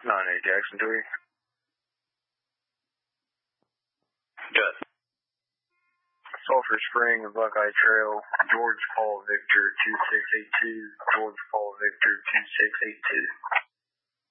9-8 Jackson 3. Good. Sulphur Spring and Buckeye Trail, George Paul Victor 2682, George Paul Victor 2682.